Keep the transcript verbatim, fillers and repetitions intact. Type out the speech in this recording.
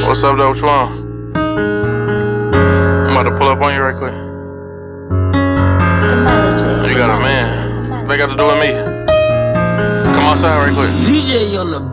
What's up, though? What you want? I'm about to pull up on you right quick. You got a man. What they got to do with me? Come outside right quick. D J on the